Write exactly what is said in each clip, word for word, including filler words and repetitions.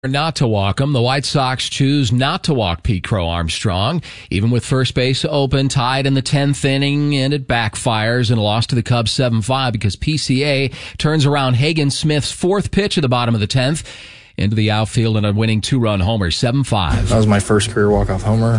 not to walk him. The White Sox choose not to walk Pete Crow Armstrong, even with first base open, tied in the tenth inning, and it backfires in a loss to the Cubs seven five because P C A turns around Hagen Smith's fourth pitch at the bottom of the tenth into the outfield in a winning two-run homer, seven five. That was my first career walk-off homer,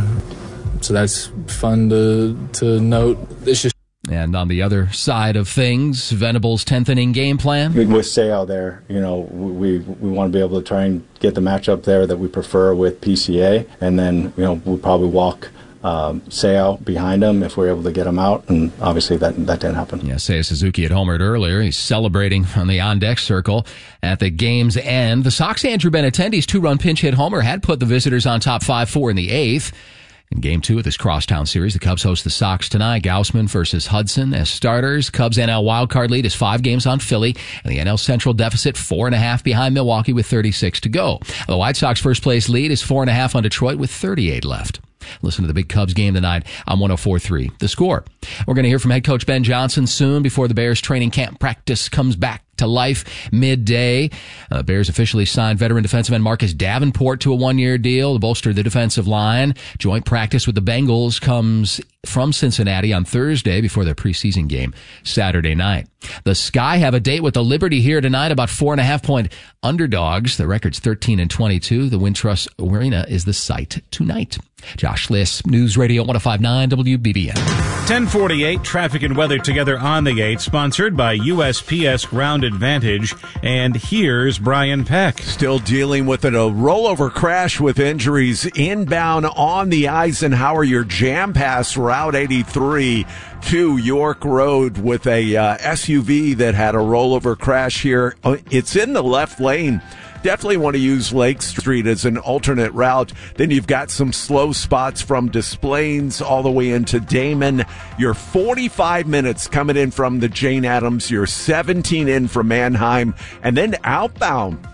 so that's fun to to note. It's just And on the other side of things, Venable's tenth inning game plan. With Sale there, you know, we we want to be able to try and get the matchup there that we prefer with P C A, and then, you know, we'll probably walk um, Sale behind him if we're able to get him out, and obviously that that didn't happen. Yeah, Seiya Suzuki had homered earlier. He's celebrating on the on-deck circle at the game's end. The Sox' Andrew Benintendi's two-run pinch hit homer had put the visitors on top five four in the eighth. In Game two of this Crosstown Series, the Cubs host the Sox tonight. Gaussman versus Hudson as starters. Cubs N L wildcard lead is five games on Philly, and the N L Central deficit four and a half behind Milwaukee with thirty-six to go. The White Sox first place lead is four and a half on Detroit with thirty-eight left. Listen to the big Cubs game tonight on one oh four point three The Score. We're going to hear from head coach Ben Johnson soon before the Bears training camp practice comes back to life midday. Uh, Bears officially signed veteran defensive end Marcus Davenport to a one-year deal to bolster the defensive line. Joint practice with the Bengals comes from Cincinnati on Thursday before their preseason game Saturday night. The Sky have a date with the Liberty here tonight, about four and a half point underdogs. The record's thirteen and twenty-two. The Wintrust Arena is the site tonight. Josh Liss, News Radio one oh five point nine W B B M. ten forty-eight, traffic and weather together on the eight, sponsored by U S P S Ground Advantage. And here's Brian Peck. Still dealing with a rollover crash with injuries inbound on the Eisenhower, your jam pass Route eighty-three to York Road with a uh, S U V that had a rollover crash here. It's in the left lane. Definitely want to use Lake Street as an alternate route. Then you've got some slow spots from Des Plaines all the way into Damon. You're forty-five minutes coming in from the Jane Addams. You're seventeen in from Manheim. And then outbound,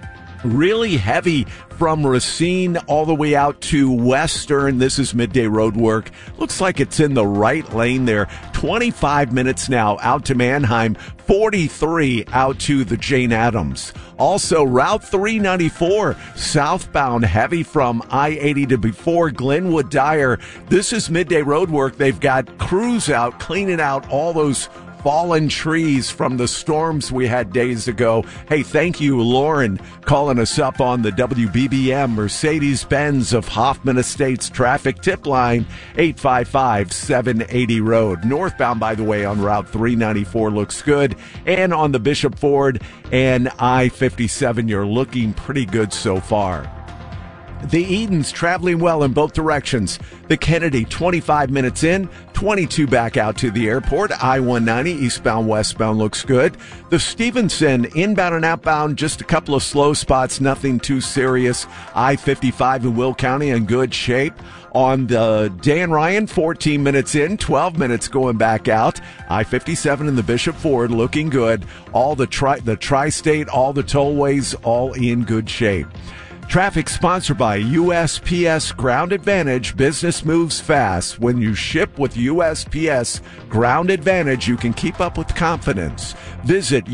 really heavy from Racine all the way out to Western. This is midday road work. Looks like it's in the right lane there. twenty-five minutes now out to Manheim. forty-three out to the Jane Addams. Also, Route three ninety-four southbound, heavy from I eighty to before Glenwood Dyer. This is midday road work. They've got crews out cleaning out all those fallen trees from the storms we had days ago. Hey, thank you, Lauren, calling us up on the W B B M Mercedes-Benz of Hoffman Estates traffic tip line, eight five five, seven eighty road. Northbound, by the way, on Route three ninety-four looks good. And on the Bishop Ford and I fifty-seven, you're looking pretty good so far. The Edens traveling well in both directions. The Kennedy, twenty-five minutes in, twenty-two back out to the airport. I one ninety, eastbound, westbound looks good. The Stevenson, inbound and outbound, just a couple of slow spots, nothing too serious. I fifty-five in Will County in good shape. On the Dan Ryan, fourteen minutes in, twelve minutes going back out. I fifty-seven in the Bishop Ford looking good. All the tri- the tri-state, all the tollways, all in good shape. Traffic sponsored by U S P S Ground Advantage. Business moves fast. When you ship with U S P S Ground Advantage, you can keep up with confidence. Visit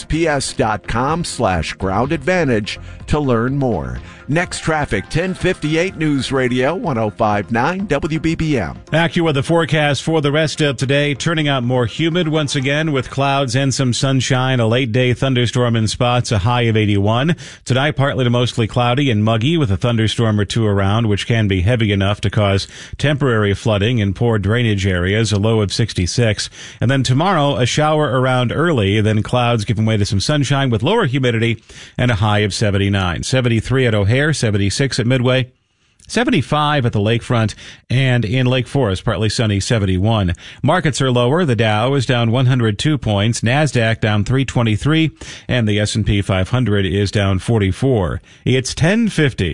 USPS.com slash Ground Advantage to learn more. Next traffic, ten fifty-eight News Radio, one oh five point nine W B B M. AccuWeather forecast for the rest of today, turning out more humid once again with clouds and some sunshine. A late day thunderstorm in spots, a high of eighty-one. Tonight, partly to mostly cloudy and muggy with a thunderstorm or two around, which can be heavy enough to cause temporary flooding in poor drainage areas, a low of sixty-six. And then tomorrow, a shower around early, then clouds giving way to some sunshine with lower humidity and a high of seventy-nine. seventy-three at O'Hare, seventy-six at Midway, seventy-five at the lakefront, and in Lake Forest, partly sunny, seventy-one. Markets are lower. The Dow is down one hundred two points, NASDAQ down three twenty-three, and the S and P five hundred is down forty-four. It's ten fifty.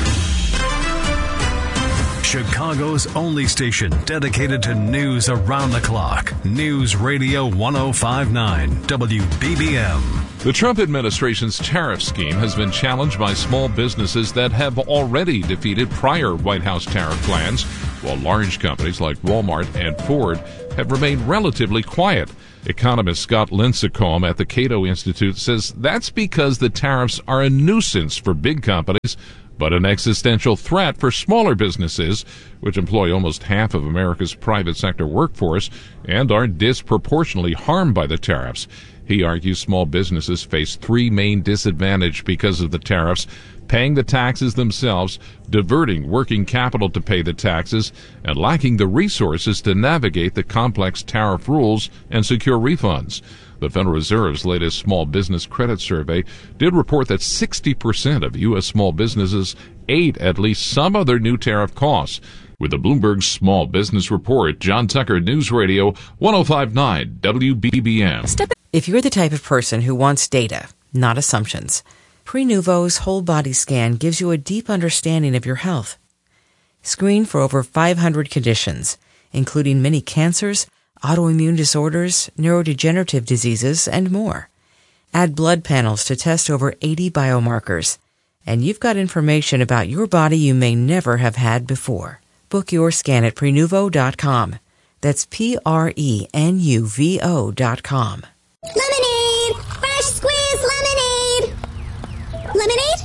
Chicago's only station dedicated to news around the clock. News Radio one oh five point nine W B B M. The Trump administration's tariff scheme has been challenged by small businesses that have already defeated prior White House tariff plans, while large companies like Walmart and Ford have remained relatively quiet. Economist Scott Lincecum at the Cato Institute says that's because the tariffs are a nuisance for big companies, but an existential threat for smaller businesses, which employ almost half of America's private sector workforce and are disproportionately harmed by the tariffs. He argues small businesses face three main disadvantages because of the tariffs: paying the taxes themselves, diverting working capital to pay the taxes, and lacking the resources to navigate the complex tariff rules and secure refunds. The Federal Reserve's latest small business credit survey did report that sixty percent of U S small businesses ate at least some of their new tariff costs. With the Bloomberg Small Business Report, John Tucker, News Radio, ten fifty-nine W B B M. If you're the type of person who wants data, not assumptions, Prenuvo's whole body scan gives you a deep understanding of your health. Screen for over five hundred conditions, including many cancers, autoimmune disorders, neurodegenerative diseases, and more. Add blood panels to test over eighty biomarkers, and you've got information about your body you may never have had before. Book your scan at Prenuvo dot com. That's P R E N U V O dot com. Lemonade! Fresh squeezed lemonade! Lemonade?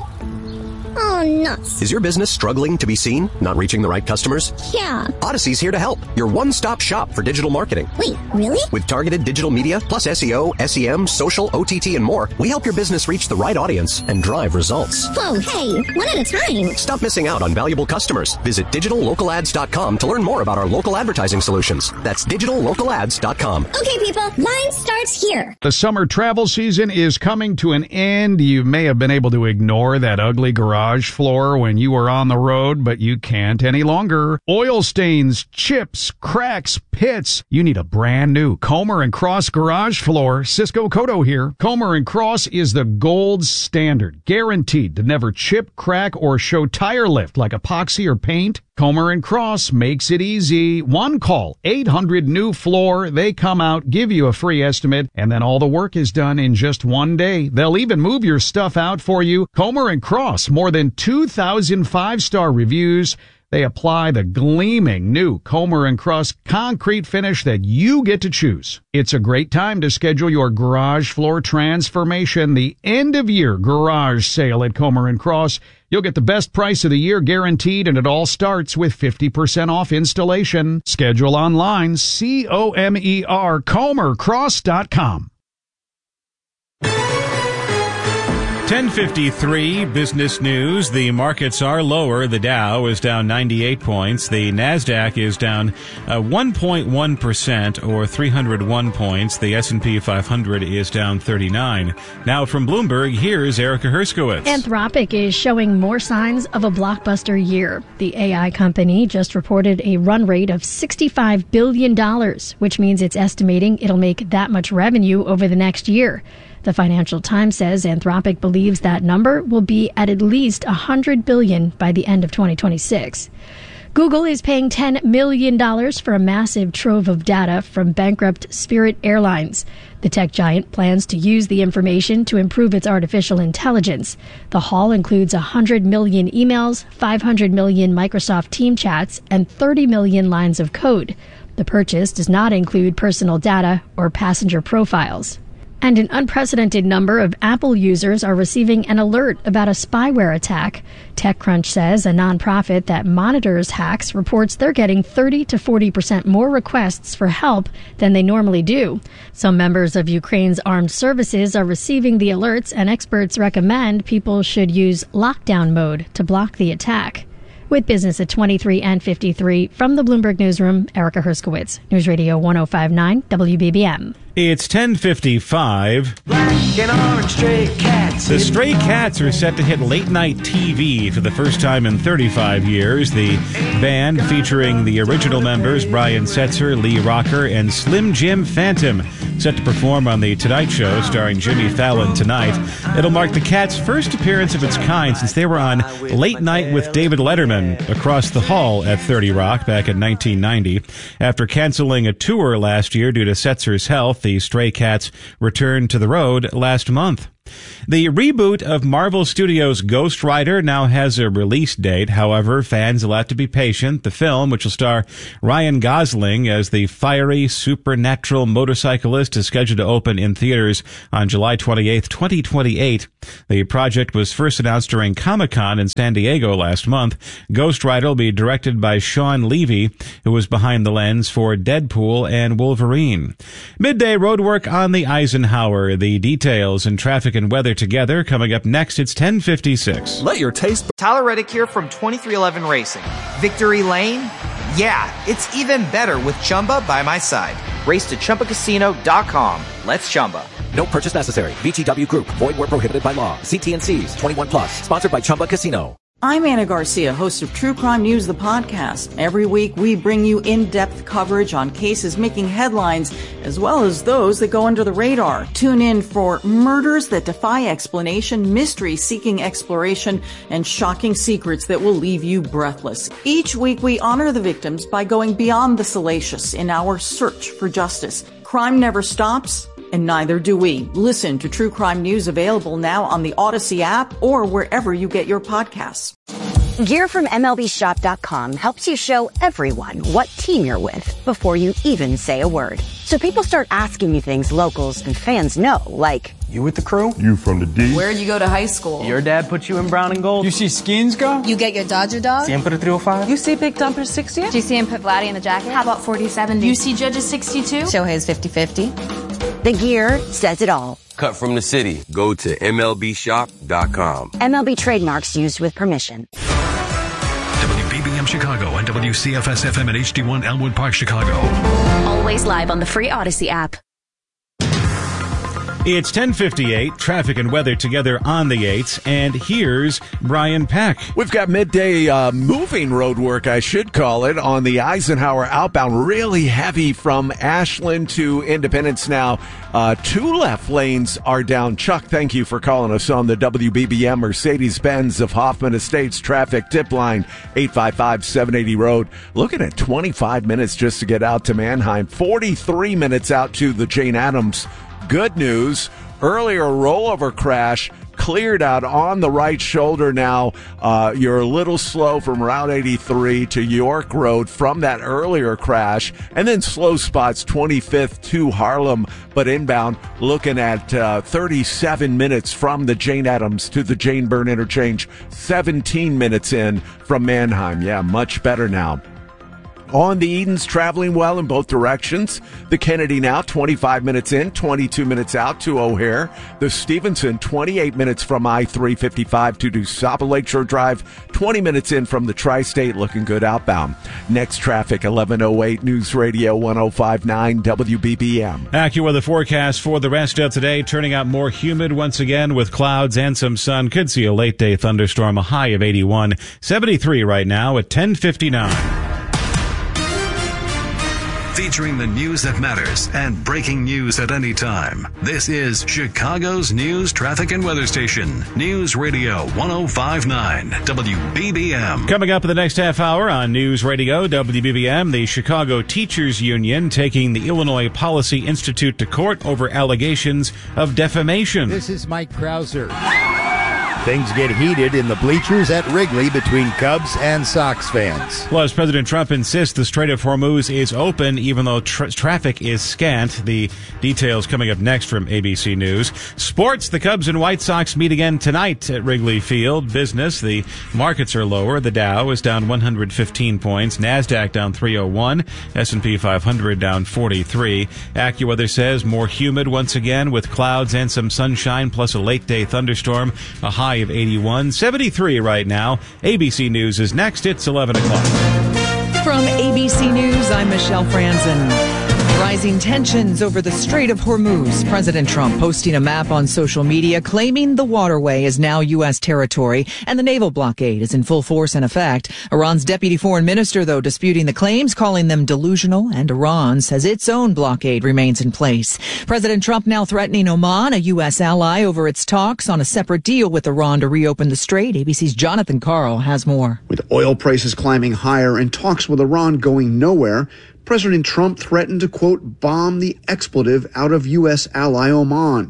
Oh, nuts. Is your business struggling to be seen? Not reaching the right customers? Yeah. Odyssey's here to help. Your one-stop shop for digital marketing. Wait, really? With targeted digital media, plus S E O, S E M, social, O T T, and more, we help your business reach the right audience and drive results. Whoa, hey, one at a time. Stop missing out on valuable customers. Visit digital local ads dot com to learn more about our local advertising solutions. That's digital local ads dot com. Okay, people, line starts here. The summer travel season is coming to an end. You may have been able to ignore that ugly garage floor when you were on the road, but you can't any longer. Oil stains, chips, cracks, pits. You need a brand new Comer and Cross garage floor. Cisco Cotto here. Comer and Cross is the gold standard, guaranteed to never chip, crack, or show tire lift like epoxy or paint. Comer and Cross makes it easy. One call, eight hundred new floor. They come out, give you a free estimate, and then all the work is done in just one day. They'll even move your stuff out for you. Comer and Cross, more than two thousand five-star reviews. They apply the gleaming new Comer and Cross concrete finish that you get to choose. It's a great time to schedule your garage floor transformation. The end-of-year garage sale at Comer and Cross. You'll get the best price of the year guaranteed, and it all starts with fifty percent off installation. Schedule online, C O M E R, comer cross dot com. ten fifty-three business news. The markets are lower. The Dow is down ninety-eight points. The Nasdaq is down uh, one point one percent, or three hundred one points. The S and P five hundred is down thirty-nine. Now from Bloomberg, here's Erica Herskowitz. Anthropic is showing more signs of a blockbuster year. The A I company just reported a run rate of sixty-five billion dollars, which means it's estimating it'll make that much revenue over the next year. The Financial Times says Anthropic believes that number will be at at least one hundred billion dollars by the end of twenty twenty-six. Google is paying ten million dollars for a massive trove of data from bankrupt Spirit Airlines. The tech giant plans to use the information to improve its artificial intelligence. The haul includes one hundred million emails, five hundred million Microsoft Team chats, and thirty million lines of code. The purchase does not include personal data or passenger profiles. And an unprecedented number of Apple users are receiving an alert about a spyware attack. TechCrunch says a nonprofit that monitors hacks reports they're getting thirty to forty percent more requests for help than they normally do. Some members of Ukraine's armed services are receiving the alerts, and experts recommend people should use lockdown mode to block the attack. With business at twenty-three and fifty-three, from the Bloomberg Newsroom, Erica Herskowitz, News Radio ten fifty-nine W B B M. It's ten fifty-five. Black and orange stray cats. The Stray Cats are set to hit late-night T V for the first time in thirty-five years. The band, featuring the original members Brian Setzer, Lee Rocker, and Slim Jim Phantom, set to perform on The Tonight Show starring Jimmy Fallon tonight. It'll mark the Cats' first appearance of its kind since they were on Late Night with David Letterman across the hall at thirty Rock back in nineteen ninety. After canceling a tour last year due to Setzer's health, the Stray Cats returned to the road last month. The reboot of Marvel Studios' Ghost Rider now has a release date. However, fans will have to be patient. The film, which will star Ryan Gosling as the fiery supernatural motorcyclist, is scheduled to open in theaters on July twenty-eighth, twenty twenty-eight. The project was first announced during Comic-Con in San Diego last month. Ghost Rider will be directed by Sean Levy, who was behind the lens for Deadpool and Wolverine. Midday roadwork on the Eisenhower. The details and traffic and weather together coming up next. It's ten fifty-six. Let your taste. Tyler Reddick here from twenty-three eleven Racing. Victory Lane? Yeah, it's even better with Chumba by my side. Race to Chumba Casino dot com. Let's Chumba. No purchase necessary. V G W Group. Void where prohibited by law. See T and C's. twenty-one plus. Sponsored by Chumba Casino. I'm Anna Garcia, host of True Crime News, the podcast. Every week, we bring you in-depth coverage on cases making headlines, as well as those that go under the radar. Tune in for murders that defy explanation, mysteries seeking exploration, and shocking secrets that will leave you breathless. Each week, we honor the victims by going beyond the salacious in our search for justice. Crime never stops, and neither do we. Listen to True Crime News, available now on the Odyssey app or wherever you get your podcasts. Gear from M L B Shop dot com helps you show everyone what team you're with before you even say a word. So people start asking you things locals and fans know, like, you with the crew? You from the D? Where'd you go to high school? Your dad put you in brown and gold? You see Skins go? You get your Dodger dog? Siempre three oh five? You see Big Dumper sixty? Do you see him put Vladdy in the jacket? How about forty seventy? You see Judge's sixty-two? Shohei's fifty fifty? The gear says it all. Cut from the city. Go to M L B Shop dot com. M L B trademarks used with permission. W B B M Chicago and W C F S F M at H D one Elmwood Park, Chicago. Always live on the free Odyssey app. It's ten fifty-eight, traffic and weather together on the eights, and here's Brian Peck. We've got midday uh, moving road work, I should call it, on the Eisenhower outbound. Really heavy from Ashland to Independence now. Uh, two left lanes are down. Chuck, thank you for calling us on the W B B M Mercedes-Benz of Hoffman Estates traffic tip line, eight five five, seven eighty road. Looking at twenty-five minutes just to get out to Manheim, forty-three minutes out to the Jane Addams. Good news, earlier rollover crash cleared out on the right shoulder now. Uh, you're a little slow from Route eighty-three to York Road from that earlier crash, and then slow spots twenty-fifth to Harlem, but inbound looking at uh, thirty-seven minutes from the Jane Addams to the Jane Byrne interchange, seventeen minutes in from Manheim. Yeah, much better now. On the Edens, traveling well in both directions. The Kennedy now twenty-five minutes in, twenty-two minutes out to O'Hare. The Stevenson twenty-eight minutes from I three fifty-five to DuSable Lakeshore Drive, twenty minutes in from the Tri-State, looking good outbound. Next traffic, eleven oh eight News Radio one oh five point nine W B B M. AccuWeather forecast for the rest of today, turning out more humid once again with clouds and some sun. Could see a late day thunderstorm, a high of eighty-one, seventy-three right now at ten fifty-nine. Featuring the news that matters and breaking news at any time. This is Chicago's news, traffic, and weather station. News Radio one oh five point nine W B B M. Coming up in the next half hour on News Radio W B B M, the Chicago Teachers Union taking the Illinois Policy Institute to court over allegations of defamation. This is Mike Krauser. Things get heated in the bleachers at Wrigley between Cubs and Sox fans. Plus, President Trump insists the Strait of Hormuz is open even though tra- traffic is scant. The details coming up next from A B C News. Sports, the Cubs and White Sox meet again tonight at Wrigley Field. Business, the markets are lower. The Dow is down one hundred fifteen points. NASDAQ down three oh one. S and P five hundred down forty-three. AccuWeather says more humid once again with clouds and some sunshine plus a late day thunderstorm. A high of eighty-one, seventy-three right now. A B C News is next. It's eleven o'clock. From A B C News, I'm Michelle Franzen. Rising tensions over the Strait of Hormuz. President Trump posting a map on social media claiming the waterway is now U S territory and the naval blockade is in full force and effect. Iran's deputy foreign minister, though, disputing the claims, calling them delusional, and Iran says its own blockade remains in place. President Trump now threatening Oman, a U S ally, over its talks on a separate deal with Iran to reopen the strait. A B C's Jonathan Carl has more. With oil prices climbing higher and talks with Iran going nowhere, President Trump threatened to, quote, bomb the expletive out of U S ally Oman.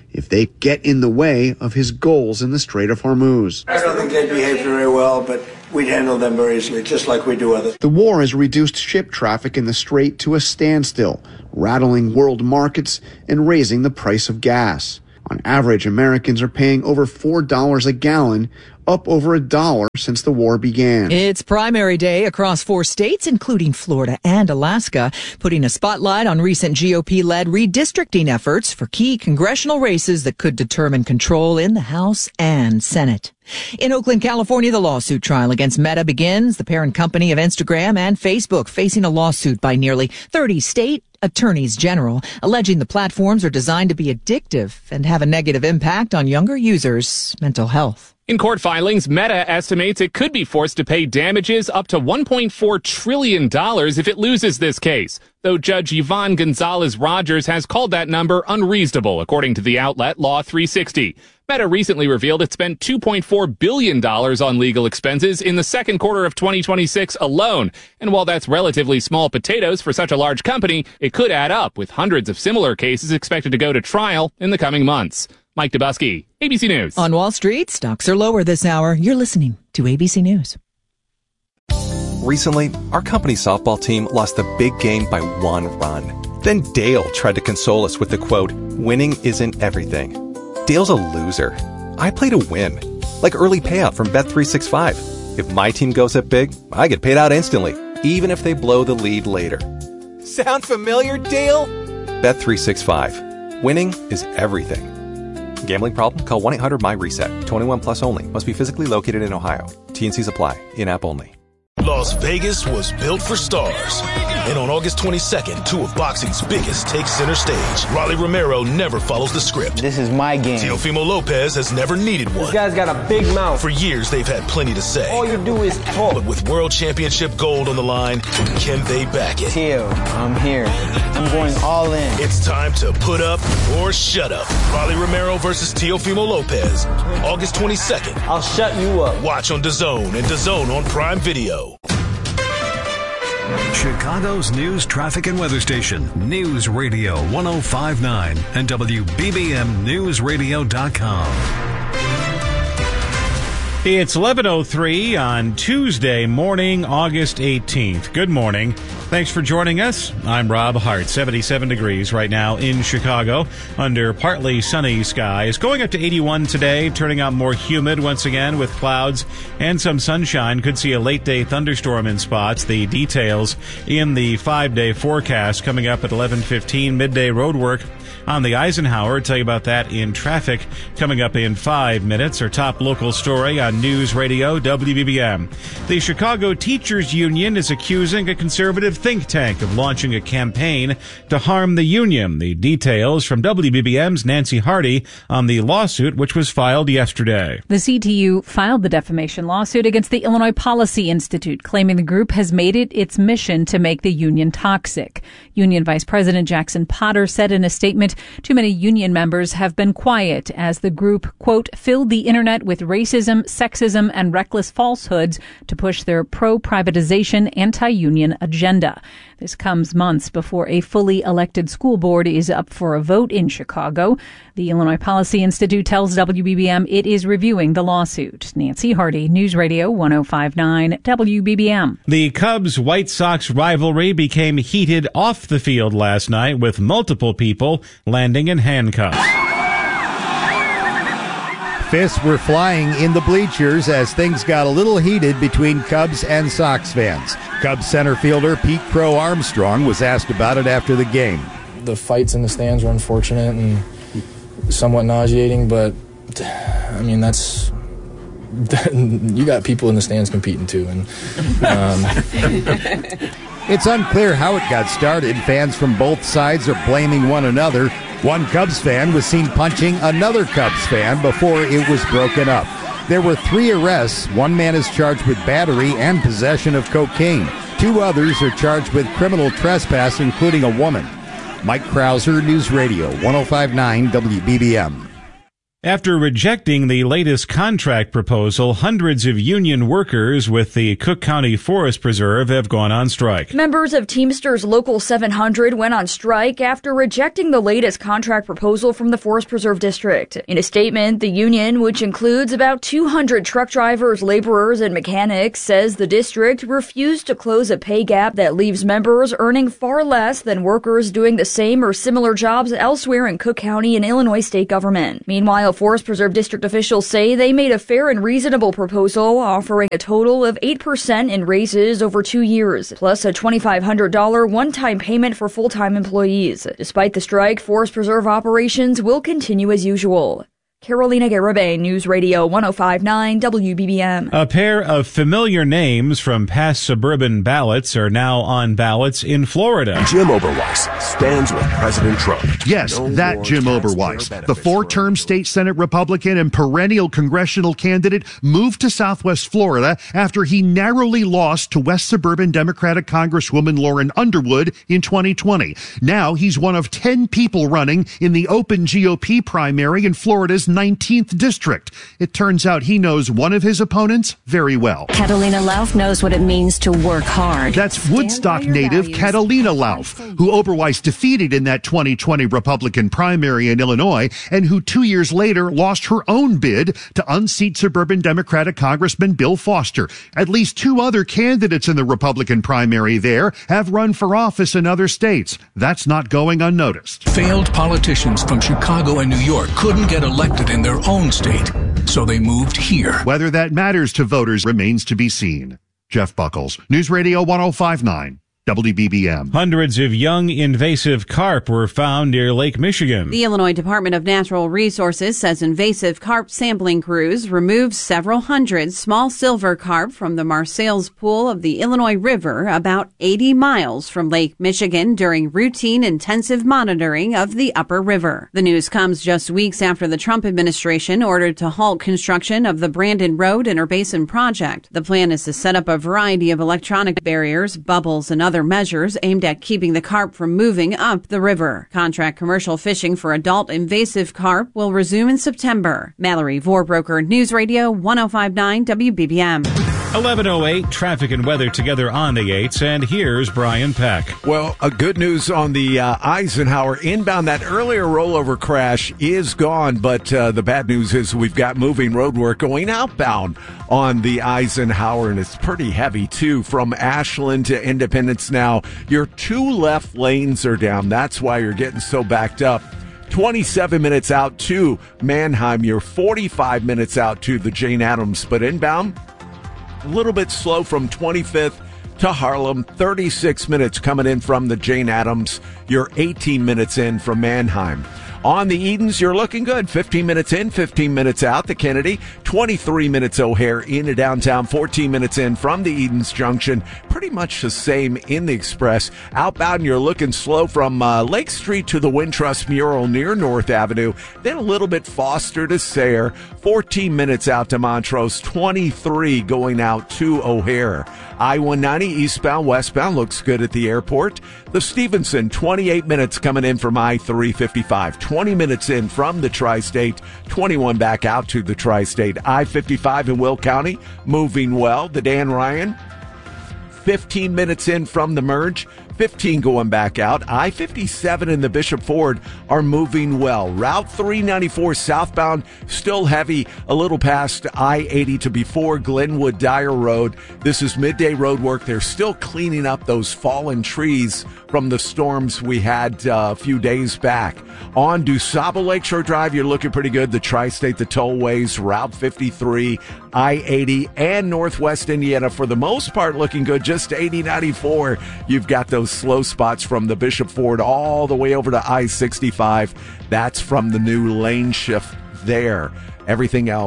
if they get in the way of his goals in the Strait of Hormuz. I don't think they behaved very well, but we'd handle them very easily, just like we do others. The war has reduced ship traffic in the Strait to a standstill, rattling world markets and raising the price of gas. On average, Americans are paying over four dollars a gallon, up over a dollar since the war began. It's primary day across four states, including Florida and Alaska, putting a spotlight on recent G O P-led redistricting efforts for key congressional races that could determine control in the House and Senate. In Oakland, California, the lawsuit trial against Meta begins. The parent company of Instagram and Facebook facing a lawsuit by nearly thirty state attorneys general, alleging the platforms are designed to be addictive and have a negative impact on younger users' mental health. In court filings, Meta estimates it could be forced to pay damages up to one point four trillion dollars if it loses this case, though Judge Yvonne Gonzalez-Rogers has called that number unreasonable, according to the outlet Law three sixty. Meta recently revealed it spent two point four billion dollars on legal expenses in the second quarter of twenty twenty-six alone. And while that's relatively small potatoes for such a large company, it could add up, with hundreds of similar cases expected to go to trial in the coming months. Mike Dubusky, A B C News. On Wall Street, stocks are lower this hour. You're listening to A B C News. Recently, our company's softball team lost the big game by one run. Then Dale tried to console us with the quote, "Winning isn't everything." Dale's a loser. I play to win. Like early payout from Bet three sixty-five. If my team goes up big, I get paid out instantly, even if they blow the lead later. Sound familiar, Dale? Bet three sixty-five. Winning is everything. Gambling problem? Call one eight hundred my reset. twenty-one plus only. Must be physically located in Ohio. T N Cs apply. In-app only. Las Vegas was built for stars. And on August twenty-second, two of boxing's biggest take center stage. Rolly Romero never follows the script. This is my game. Teofimo Lopez has never needed one. This guy's got a big mouth. For years, they've had plenty to say. All you do is talk. But with world championship gold on the line, can they back it? Teo, I'm here. I'm going all in. It's time to put up or shut up. Rolly Romero versus Teofimo Lopez. August twenty-second. I'll shut you up. Watch on DAZN and DAZN on Prime Video. Chicago's news, traffic, and weather station. News Radio one oh five point nine and W B B M News Radio dot com. It's eleven oh three on Tuesday morning, August eighteenth. Good morning. Thanks for joining us. I'm Rob Hart. seventy-seven degrees right now in Chicago under partly sunny skies. Going up to eighty-one today, turning out more humid once again with clouds and some sunshine. Could see a late-day thunderstorm in spots. The details in the five-day forecast coming up at eleven fifteen. Midday road work on the Eisenhower. Tell you about that in traffic coming up in five minutes. Our top local story on News Radio W B B M. The Chicago Teachers Union is accusing a conservative think tank of launching a campaign to harm the union. The details from W B B M's Nancy Hardy on the lawsuit which was filed yesterday. The C T U filed the defamation lawsuit against the Illinois Policy Institute, claiming the group has made it its mission to make the union toxic. Union Vice President Jackson Potter said in a statement, too many union members have been quiet as the group, quote, filled the internet with racism, sexism, and reckless falsehoods to push their pro-privatization, anti-union agenda. This comes months before a fully elected school board is up for a vote in Chicago. The Illinois Policy Institute tells W B B M it is reviewing the lawsuit. Nancy Hardy, News Radio one oh five point nine W B B M. The Cubs-White Sox rivalry became heated off the field last night with multiple people landing in handcuffs. Fists were flying in the bleachers as things got a little heated between Cubs and Sox fans. Cubs center fielder Pete Crow Armstrong was asked about it after the game. The fights in the stands were unfortunate and somewhat nauseating, but I mean, that's you got people in the stands competing too. And um, it's unclear how it got started. Fans from both sides are blaming one another. One Cubs fan was seen punching another Cubs fan before it was broken up. There were three arrests. One man is charged with battery and possession of cocaine. Two others are charged with criminal trespass, including a woman. Mike Krauser, News Radio one oh five point nine W B B M. After rejecting the latest contract proposal, hundreds of union workers with the Cook County Forest Preserve have gone on strike. Members of Teamsters Local seven hundred went on strike after rejecting the latest contract proposal from the Forest Preserve District. In a statement, the union, which includes about two hundred truck drivers, laborers, and mechanics, says the district refused to close a pay gap that leaves members earning far less than workers doing the same or similar jobs elsewhere in Cook County and Illinois state government. Meanwhile, Forest Preserve District officials say they made a fair and reasonable proposal, offering a total of eight percent in raises over two years, plus a twenty-five hundred dollars one-time payment for full-time employees. Despite the strike, Forest Preserve operations will continue as usual. Carolina Garibay, News Radio one oh five point nine W B B M. A pair of familiar names from past suburban ballots are now on ballots in Florida. Jim Oberweis stands with President Trump. Yes, no that Jim Oberweis, the four-term state Senate Republican and perennial congressional candidate, moved to Southwest Florida after he narrowly lost to West Suburban Democratic Congresswoman Lauren Underwood in twenty twenty. Now he's one of ten people running in the open G O P primary in Florida's nineteenth district. It turns out he knows one of his opponents very well. Catalina Lauf knows what it means to work hard. That's Woodstock native values. Catalina Lauf, who Oberweis defeated in that twenty twenty Republican primary in Illinois, and who two years later lost her own bid to unseat suburban Democratic Congressman Bill Foster. At least two other candidates in the Republican primary there have run for office in other states. That's not going unnoticed. Failed politicians from Chicago and New York couldn't get elected in their own state, so they moved here. Whether that matters to voters remains to be seen. Jeff Buckles, News Radio one oh five point nine. W B B M. Hundreds of young invasive carp were found near Lake Michigan. The Illinois Department of Natural Resources says invasive carp sampling crews removed several hundred small silver carp from the Marseilles Pool of the Illinois River about eighty miles from Lake Michigan during routine intensive monitoring of the upper river. The news comes just weeks after the Trump administration ordered to halt construction of the Brandon Road Interbasin project. The plan is to set up a variety of electronic barriers, bubbles, and other measures aimed at keeping the carp from moving up the river. Contract commercial fishing for adult invasive carp will resume in September. Mallory Vorbroker, News Radio one oh five point nine W B B M. eleven oh eight, traffic and weather together on the eights, and here's Brian Peck. Well, a good news on the uh, Eisenhower inbound. That earlier rollover crash is gone, but uh, the bad news is we've got moving road work going outbound on the Eisenhower, and it's pretty heavy, too, from Ashland to Independence now. Your two left lanes are down. That's why you're getting so backed up. twenty-seven minutes out to Manheim. You're forty-five minutes out to the Jane Addams, but inbound, a little bit slow from twenty-fifth to Harlem. thirty-six minutes coming in from the Jane Addams. You're eighteen minutes in from Manheim. On the Edens, you're looking good. fifteen minutes in, fifteen minutes out. The Kennedy, twenty-three minutes O'Hare into downtown, fourteen minutes in from the Edens Junction. Pretty much the same in the Express. Outbound, you're looking slow from uh, Lake Street to the Wintrust mural near North Avenue. Then a little bit Foster to Sayre. fourteen minutes out to Montrose. twenty-three going out to O'Hare. I one ninety eastbound, westbound looks good at the airport. The Stevenson, twenty-eight minutes coming in from I three fifty-five. twenty minutes in from the Tri-State, twenty-one back out to the Tri-State. I fifty-five in Will County, moving well. The Dan Ryan, fifteen minutes in from the merge, fifteen going back out. I fifty-seven and the Bishop Ford are moving well. Route three ninety-four southbound, still heavy, a little past I eighty to before Glenwood Dyer Road. This is midday road work. They're still cleaning up those fallen trees from the storms we had uh, a few days back. On DuSable Lakeshore Drive, you're looking pretty good. The Tri-State, the tollways, Route fifty-three, I eighty, and Northwest Indiana, for the most part, looking good. Just eighty ninety-four, you've got those slow spots from the Bishop Ford all the way over to I sixty-five. That's from the new lane shift there. Everything else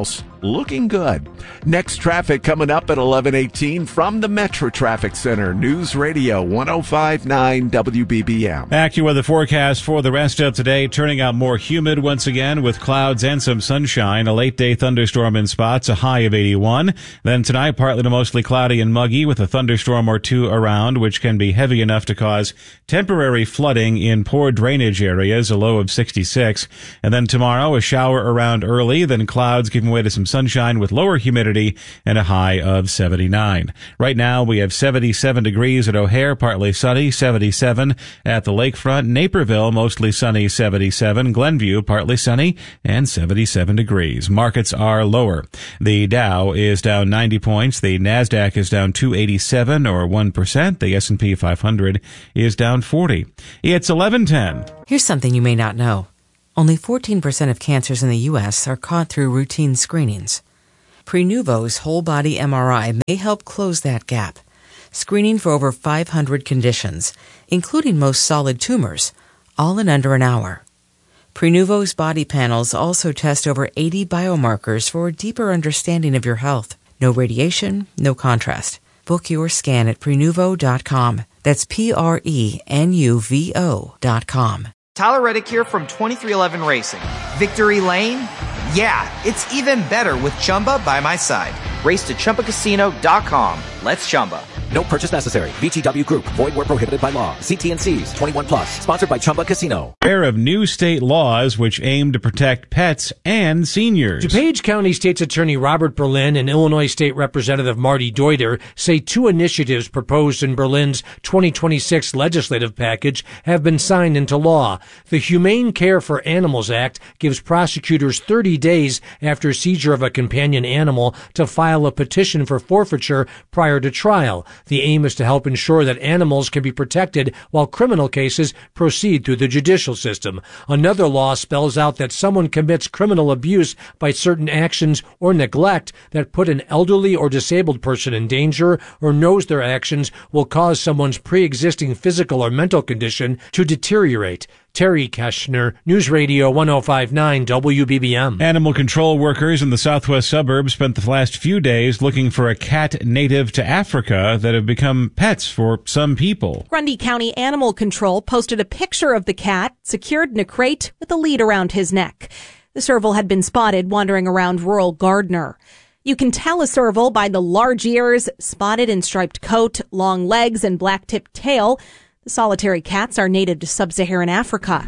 looking good. Next traffic coming up at eleven eighteen from the Metro Traffic Center. News Radio one oh five point nine W B B M. AccuWeather forecast for the rest of today, turning out more humid once again with clouds and some sunshine. A late day thunderstorm in spots, a high of eighty-one. Then tonight, partly to mostly cloudy and muggy with a thunderstorm or two around, which can be heavy enough to cause temporary flooding in poor drainage areas, a low of sixty-six. And then tomorrow, a shower around early, then clouds giving way to some sunshine with lower humidity and a high of seventy-nine. Right now, we have seventy-seven degrees at O'Hare, partly sunny, seventy-seven at the lakefront. Naperville, mostly sunny, seventy-seven. Glenview, partly sunny and seventy-seven degrees. Markets are lower. The Dow is down ninety points. The Nasdaq is down two eighty-seven or one percent. The S and P five hundred is down forty. It's eleven ten. Here's something you may not know. Only fourteen percent of cancers in the U S are caught through routine screenings. Prenuvo's whole-body M R I may help close that gap, screening for over five hundred conditions, including most solid tumors, all in under an hour. Prenuvo's body panels also test over eighty biomarkers for a deeper understanding of your health. No radiation, no contrast. Book your scan at Prenuvo dot com. That's P R E N U V O dot com. Tyler Reddick here from twenty-three eleven Racing. Victory Lane? Yeah, it's even better with Chumba by my side. Race to Chumba Casino dot com. Let's Chumba. No purchase necessary. V G W Group. Void where prohibited by law. See T and C's. twenty-one plus. Sponsored by Chumba Casino. Aware of new state laws which aim to protect pets and seniors. DuPage County State's Attorney Robert Berlin and Illinois State Representative Marty Deuter say two initiatives proposed in Berlin's twenty twenty-six legislative package have been signed into law. The Humane Care for Animals Act gives prosecutors thirty days after seizure of a companion animal to file a petition for forfeiture prior to trial. The aim is to help ensure that animals can be protected while criminal cases proceed through the judicial system. Another law spells out that someone commits criminal abuse by certain actions or neglect that put an elderly or disabled person in danger or knows their actions will cause someone's pre-existing physical or mental condition to deteriorate. Terry Keshner, News Radio one oh five point nine W B B M. Animal control workers in the southwest suburbs spent the last few days looking for a cat native to Africa that have become pets for some people. Grundy County Animal Control posted a picture of the cat secured in a crate with a lead around his neck. The serval had been spotted wandering around rural Gardner. You can tell a serval by the large ears, spotted and striped coat, long legs, and black-tipped tail. The solitary cats are native to sub-Saharan Africa.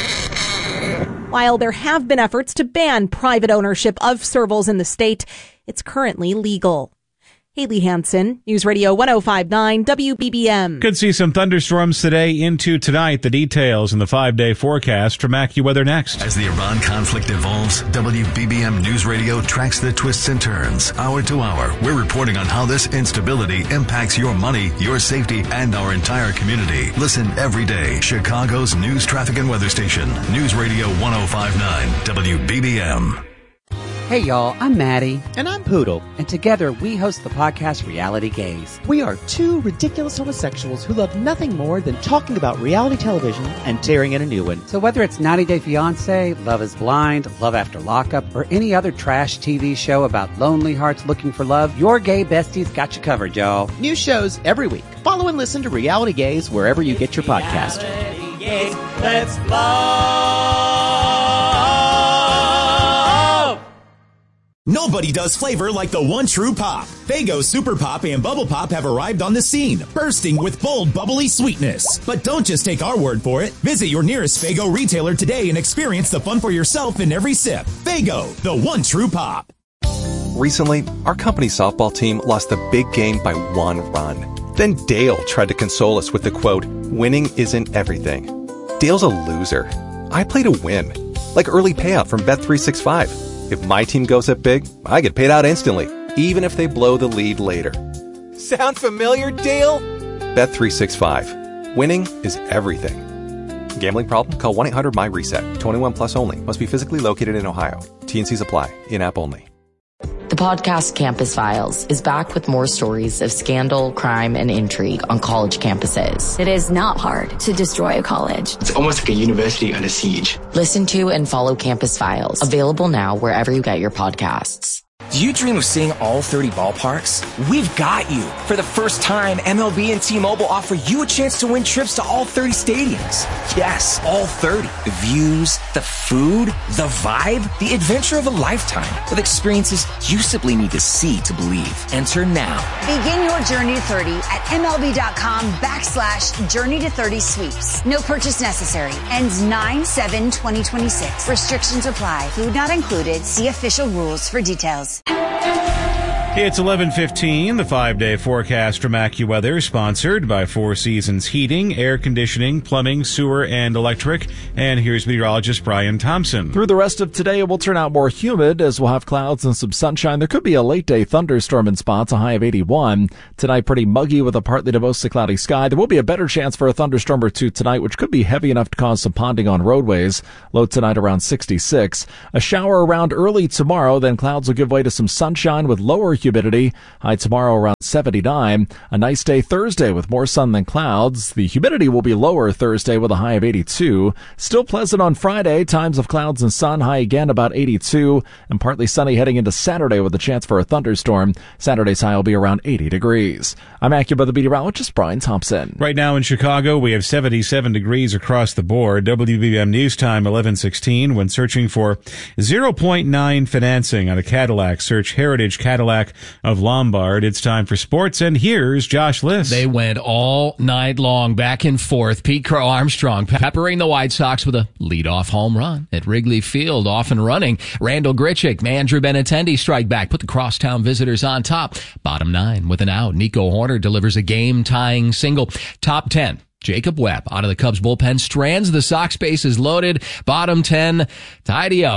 While there have been efforts to ban private ownership of servals in the state, it's currently legal. Haley Hansen, News Radio one oh five point nine W B B M. Could see some thunderstorms today into tonight. The details in the five-day forecast from AccuWeather next. As the Iran conflict evolves, W B B M News Radio tracks the twists and turns. Hour to hour, we're reporting on how this instability impacts your money, your safety, and our entire community. Listen every day. Chicago's news, traffic, and weather station. News Radio one oh five point nine W B B M. Hey y'all, I'm Maddie. And I'm Poodle. And together we host the podcast Reality Gaze. We are two ridiculous homosexuals who love nothing more than talking about reality television and tearing in a new one. So whether it's ninety day fiancé, Love is Blind, Love After Lockup, or any other trash T V show about lonely hearts looking for love, your gay besties got you covered, y'all. New shows every week. Follow and listen to Reality Gaze wherever you get your podcast. Reality Gaze, let's love. Nobody does flavor like the one true pop. Faygo Super Pop and Bubble Pop have arrived on the scene, bursting with bold, bubbly sweetness. But don't just take our word for it. Visit your nearest Faygo retailer today and experience the fun for yourself in every sip. Faygo, the one true pop. Recently, our company's softball team lost the big game by one run. Then Dale tried to console us with the quote, "Winning isn't everything." Dale's a loser. I play to win. Like early payout from Bet three sixty-five. If my team goes up big, I get paid out instantly, even if they blow the lead later. Sound familiar, Dale? Bet three sixty-five. Winning is everything. Gambling problem? Call one eight hundred my reset. twenty-one plus only. Must be physically located in Ohio. T and C's apply. In-app only. The podcast Campus Files is back with more stories of scandal, crime, and intrigue on college campuses. It is not hard to destroy a college. It's almost like a university under siege. Listen to and follow Campus Files. Available now wherever you get your podcasts. Do you dream of seeing all thirty ballparks? We've got you. For the first time, M L B and T-Mobile offer you a chance to win trips to all thirty stadiums. Yes, all thirty. The views, the food, the vibe, the adventure of a lifetime with experiences you simply need to see to believe. Enter now. Begin your journey to thirty at MLB.com backslash journey to thirty sweeps. No purchase necessary. Ends nine seven twenty twenty-six. Restrictions apply. Food not included. See official rules for details. It's eleven fifteen, the five-day forecast from AccuWeather, sponsored by Four Seasons Heating, Air Conditioning, Plumbing, Sewer, and Electric. And here's meteorologist Brian Thompson. Through the rest of today, it will turn out more humid as we'll have clouds and some sunshine. There could be a late-day thunderstorm in spots, a high of eighty-one. Tonight, pretty muggy with a partly to mostly cloudy sky. There will be a better chance for a thunderstorm or two tonight, which could be heavy enough to cause some ponding on roadways. Low tonight around sixty-six. A shower around early tomorrow, then clouds will give way to some sunshine with lower humidity. High tomorrow around seventy-nine. A nice day Thursday with more sun than clouds. The humidity will be lower Thursday with a high of eighty-two. Still pleasant on Friday. Times of clouds and sun. High again about eighty-two. And partly sunny heading into Saturday with a chance for a thunderstorm. Saturday's high will be around eighty degrees. I'm AccuWeather meteorologist Brian Thompson. Right now in Chicago, we have seventy-seven degrees across the board. W B B M News Time eleven sixteen. When searching for zero point nine financing on a Cadillac, search Heritage Cadillac of Lombard. It's time for sports, and here's Josh Liss. They went all night long, back and forth. Pete Crow Armstrong peppering the White Sox with a leadoff home run at Wrigley Field, off and running. Randall Grichuk, Andrew Benintendi strike back, put the crosstown visitors on top. Bottom nine with an out. Nico Horner delivers a game-tying single. Top ten. Jacob Webb out of the Cubs bullpen strands the Sox bases loaded. Bottom ten, tidy up.